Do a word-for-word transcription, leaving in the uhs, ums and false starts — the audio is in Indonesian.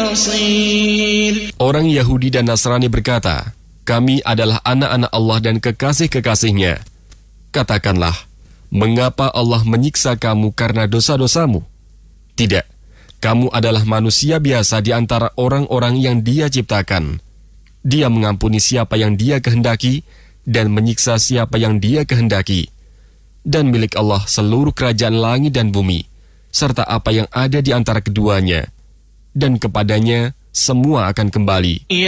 بصير. Orang Yahudi dan Nasrani berkata, kami adalah anak-anak Allah dan kekasih-kekasihnya. Katakanlah, mengapa Allah menyiksa kamu karena dosa-dosamu? Tidak, kamu adalah manusia biasa di antara orang-orang yang Dia ciptakan. Dia mengampuni siapa yang Dia kehendaki dan menyiksa siapa yang Dia kehendaki. Dan milik Allah seluruh kerajaan langit dan bumi, serta apa yang ada di antara keduanya. Dan kepadanya semua akan kembali.